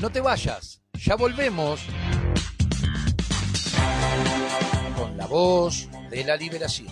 No te vayas, ya volvemos con la voz de la liberación.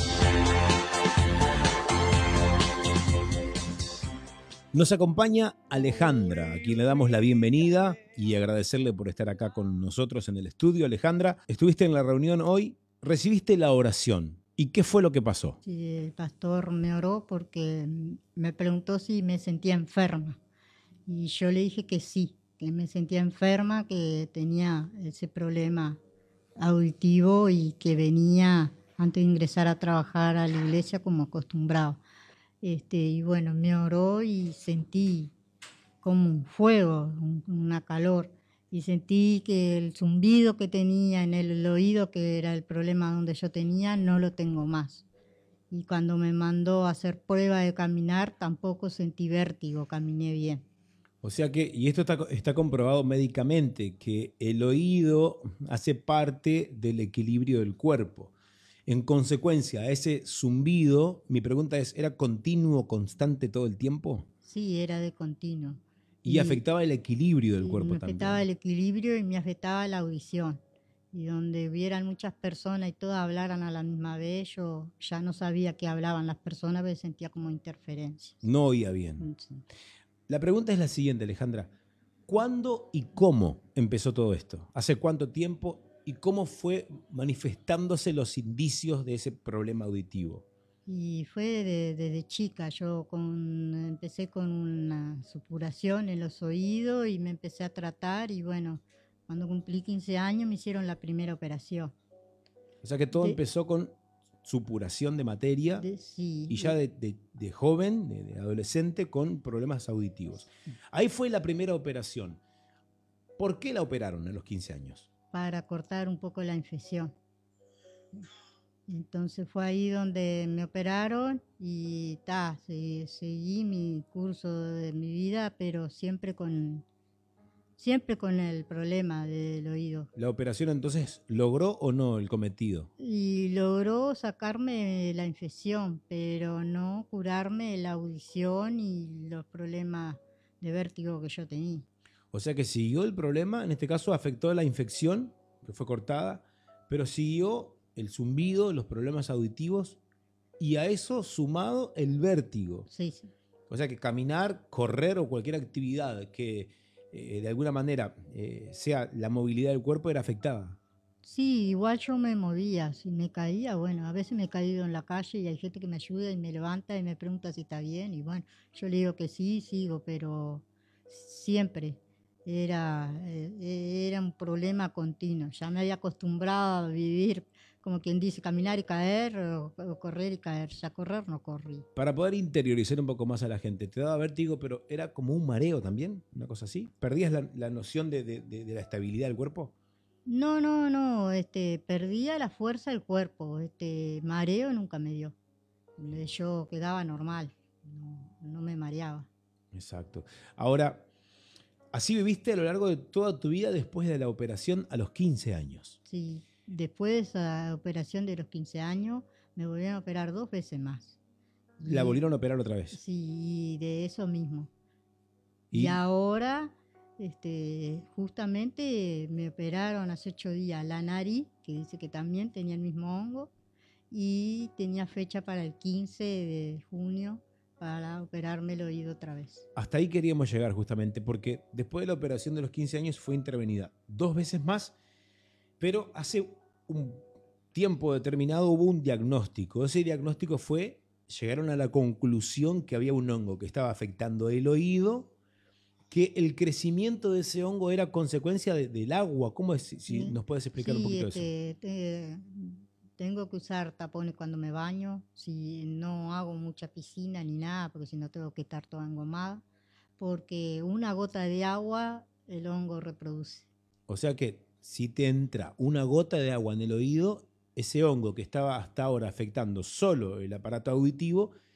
Nos acompaña Alejandra, a quien le damos la bienvenida y agradecerle por estar acá con nosotros en el estudio. Alejandra, estuviste en la reunión hoy, recibiste la oración. ¿Y qué fue lo que pasó? Sí, el pastor me oró porque me preguntó si me sentía enferma. Y yo le dije que sí, que me sentía enferma, que tenía ese problema auditivo y que venía antes de ingresar a trabajar a la iglesia como acostumbrado. Y bueno, me oró y sentí como un fuego, una calor. Y sentí que el zumbido que tenía en el oído, que era el problema donde yo tenía, no lo tengo más. Y cuando me mandó a hacer prueba de caminar, tampoco sentí vértigo, caminé bien. O sea que, y esto está comprobado médicamente, que el oído hace parte del equilibrio del cuerpo. En consecuencia, ese zumbido, mi pregunta es, ¿era continuo, constante todo el tiempo? Sí, era de continuo. Y afectaba el equilibrio del cuerpo me también. afectaba el equilibrio y me afectaba la audición. Y donde hubieran muchas personas y todas hablaran a la misma vez, yo ya no sabía qué hablaban las personas, pero sentía como interferencias. No oía bien. Sí. La pregunta es la siguiente, Alejandra. ¿Cuándo y cómo empezó todo esto? ¿Hace cuánto tiempo y cómo fue manifestándose los indicios de ese problema auditivo? Y fue desde chica. Empecé con una supuración en los oídos y me empecé a tratar. Y bueno, cuando cumplí 15 años me hicieron la primera operación. O sea que todo empezó con supuración de materia Sí, y ya de joven, de adolescente, con problemas auditivos. Ahí fue la primera operación. ¿Por qué la operaron a los 15 años? Para cortar un poco la infección. Entonces fue ahí donde me operaron y seguí mi curso de mi vida, pero siempre con el problema del oído. ¿La operación entonces logró o no el cometido? Y logró sacarme la infección, pero no curarme la audición y los problemas de vértigo que yo tenía. O sea que siguió el problema, en este caso afectó la infección, que fue cortada, pero siguió el zumbido, los problemas auditivos y a eso sumado el vértigo. Sí, sí. O sea que caminar, correr o cualquier actividad que de alguna manera sea la movilidad del cuerpo era afectada. Sí, igual yo me movía, si me caía, bueno, a veces me he caído en la calle y hay gente que me ayuda y me levanta y me pregunta si está bien y bueno, yo le digo que sí, sigo, pero siempre era un problema continuo. Ya me había acostumbrado a vivir, como quien dice, caminar y caer o correr y caer. Ya correr no corrí. Para poder interiorizar un poco más a la gente, te daba vértigo, pero era como un mareo también, una cosa así. ¿Perdías la noción de la estabilidad del cuerpo? No, perdía la fuerza del cuerpo, mareo nunca me dio. Yo quedaba normal, no me mareaba. Exacto. Ahora, así viviste a lo largo de toda tu vida después de la operación a los 15 años. Sí, después de esa operación de los 15 años, me volvieron a operar 2 veces más. ¿La volvieron a operar otra vez? Sí, de eso mismo. Y ahora, justamente me operaron hace 8 días la nariz, que dice que también tenía el mismo hongo, y tenía fecha para el 15 de junio para operarme el oído otra vez. hasta ahí queríamos llegar justamente, porque después de la operación de los 15 años fue intervenida 2 veces más, pero hace un tiempo determinado hubo un diagnóstico. Ese diagnóstico llegaron a la conclusión que había un hongo que estaba afectando el oído, que el crecimiento de ese hongo era consecuencia del agua. ¿Cómo es? Si nos puedes explicar un poquito eso. Tengo que usar tapones cuando me baño, si no hago mucha piscina ni nada, porque si no tengo que estar toda engomada, porque una gota de agua el hongo reproduce. O sea que si te entra una gota de agua en el oído, ese hongo que estaba hasta ahora afectando solo el aparato auditivo